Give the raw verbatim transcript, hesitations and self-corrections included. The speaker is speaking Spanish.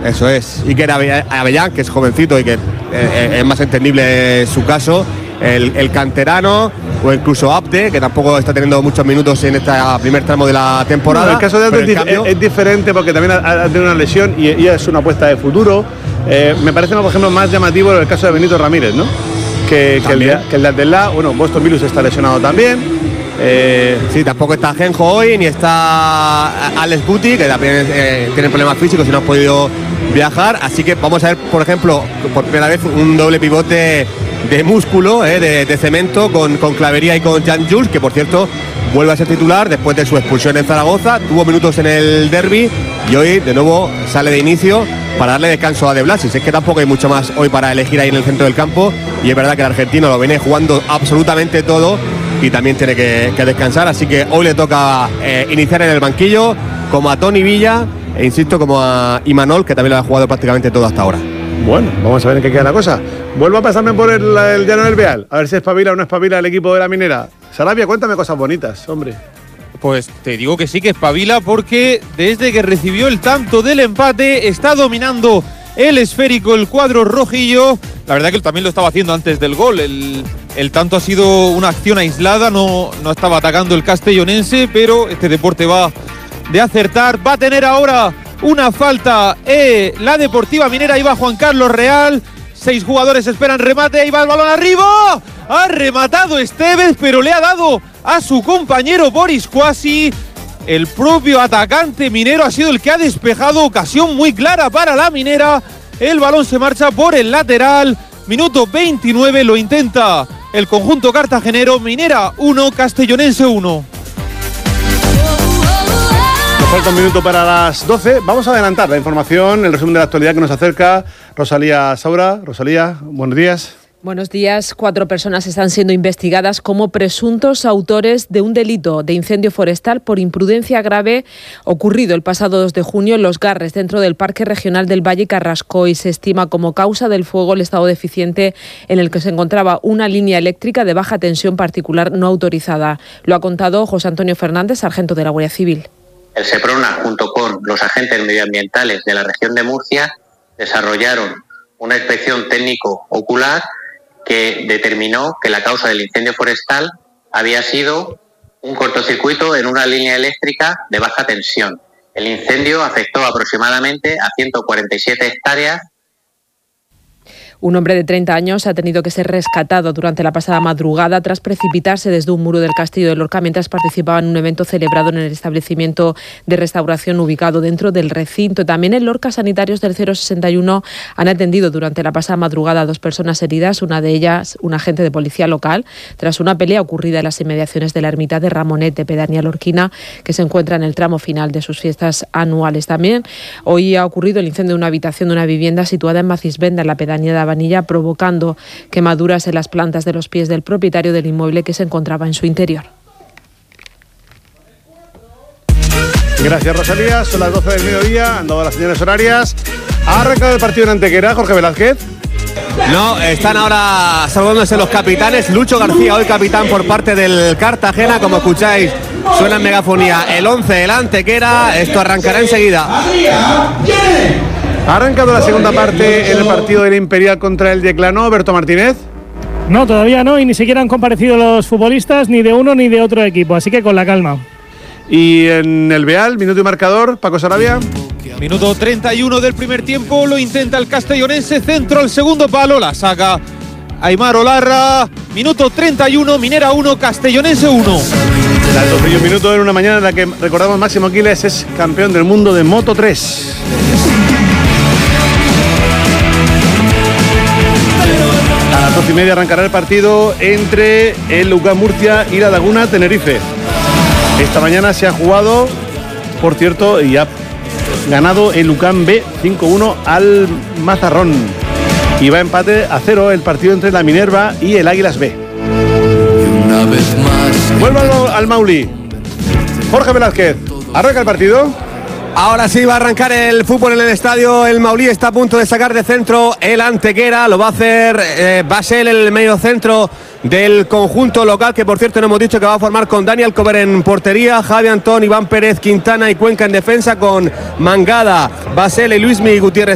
Eso es. Iker Abellán, que es jovencito y que eh, es más entendible su caso. El, el canterano o incluso Abde, que tampoco está teniendo muchos minutos en este primer tramo de la temporada. No, el caso de Abde es, cambio... es diferente porque también ha, ha tenido una lesión y, y es una apuesta de futuro. Eh, me parece, por ejemplo, más llamativo el caso de Benito Ramírez, ¿no? Que, que, el, de, que el de Abdelá, bueno, Boston Milus está lesionado también. Eh, sí, tampoco está Genjo hoy, ni está Alex Guti, que también eh, tiene problemas físicos y no ha podido viajar. Así que vamos a ver, por ejemplo, por primera vez un doble pivote de músculo, eh, de, de cemento, con, con Clavería y con Jan Jules, que por cierto vuelve a ser titular después de su expulsión en Zaragoza. Tuvo minutos en el derbi y hoy de nuevo sale de inicio para darle descanso a De Blasis. Es que tampoco hay mucho más hoy para elegir ahí en el centro del campo, y es verdad que el argentino lo viene jugando absolutamente todo y también tiene que, que descansar, así que hoy le toca eh, iniciar en el banquillo, como a Toni Villa e insisto, como a Imanol, que también lo ha jugado prácticamente todo hasta ahora. Bueno, vamos a ver en qué queda la cosa. Vuelvo a pasarme por el, el llano del Beal, a ver si espabila o no espabila el equipo de la Minera. Sarabia, cuéntame cosas bonitas, hombre. Pues te digo que sí que espabila, porque desde que recibió el tanto del empate está dominando el esférico, el cuadro rojillo. La verdad que también lo estaba haciendo antes del gol. El, el tanto ha sido una acción aislada, no, no estaba atacando el castellonense, pero este deporte va de acertar. Va a tener ahora una falta eh, la Deportiva Minera. Ahí va Juan Carlos Real. Seis jugadores esperan remate. Ahí va el balón arriba. Ha rematado Estevez, pero le ha dado a su compañero Boris Cuasi. El propio atacante minero ha sido el que ha despejado. Ocasión muy clara para la Minera. El balón se marcha por el lateral. Minuto veintinueve, lo intenta el conjunto cartagenero. Minera uno, Castellonense uno. Nos falta un minuto para las doce. Vamos a adelantar la información, el resumen de la actualidad que nos acerca Rosalía Saura. Rosalía, buenos días. Buenos días. Cuatro personas están siendo investigadas como presuntos autores de un delito de incendio forestal por imprudencia grave ocurrido el pasado dos de junio en Los Garres, dentro del Parque Regional del Valle Carrasco, y se estima como causa del fuego el estado deficiente en el que se encontraba una línea eléctrica de baja tensión particular no autorizada. Lo ha contado José Antonio Fernández, sargento de la Guardia Civil. El SEPRONA, junto con los agentes medioambientales de la región de Murcia, desarrollaron una inspección técnico-ocular que determinó que la causa del incendio forestal había sido un cortocircuito en una línea eléctrica de baja tensión. El incendio afectó aproximadamente a ciento cuarenta y siete hectáreas. Un hombre de treinta años ha tenido que ser rescatado durante la pasada madrugada tras precipitarse desde un muro del Castillo de Lorca mientras participaba en un evento celebrado en el establecimiento de restauración ubicado dentro del recinto. También en Lorca, sanitarios del cero sesenta y uno han atendido durante la pasada madrugada a dos personas heridas, una de ellas un agente de policía local, tras una pelea ocurrida en las inmediaciones de la ermita de Ramonet, de pedanía lorquina, que se encuentra en el tramo final de sus fiestas anuales. También hoy ha ocurrido el incendio de una habitación de una vivienda situada en Macisbenda, en la pedanía de Vanilla, provocando quemaduras en las plantas de los pies del propietario del inmueble, que se encontraba en su interior. Gracias, Rosalía. Son las doce del mediodía, han dado las señales horarias. ¿Ha arrancado el partido en Antequera, Jorge Velázquez? No, están ahora saludándose los capitanes. Lucho García, hoy capitán por parte del Cartagena. Como escucháis, suena en megafonía el once del Antequera. Esto arrancará enseguida. ¿Ha arrancado la segunda parte en el partido del Imperial contra el Yeclano, Berto Martínez? No, todavía no, y ni siquiera han comparecido los futbolistas ni de uno ni de otro equipo, así que con la calma. Y en el Beal, minuto y marcador, Paco Sarabia. Minuto treinta y uno del primer tiempo, lo intenta el castellonense, centro al segundo palo, la saca Aimar Olarra. Minuto treinta y uno, Minera uno, Castellonense uno. Las doce y un minuto en una mañana en la que recordamos Máximo Quiles es campeón del mundo de Moto tres. A las doce y media arrancará el partido entre el U C A M Murcia y la Laguna Tenerife. Esta mañana se ha jugado, por cierto, y ha ganado el U C A M B cinco uno al Mazarrón. Y va empate a cero el partido entre la Minerva y el Águilas B. Vuelvo al, al Mauli. Jorge Velázquez, ¿arranca el partido? Ahora sí va a arrancar el fútbol en el estadio. El Maulí está a punto de sacar de centro el Antequera. Lo va a hacer eh, va a ser el medio centro del conjunto local, que por cierto no hemos dicho que va a formar con Dani Alcover en portería, Javi Antón, Iván Pérez, Quintana y Cuenca en defensa, con Mangada, Basel y Luismi Gutiérrez